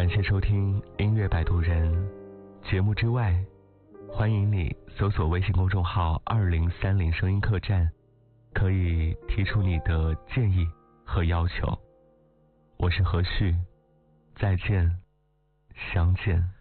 感谢收听音乐摆渡人。节目之外，欢迎你搜索微信公众号2030声音客栈，可以提出你的建议和要求。我是何旭，再见，相见。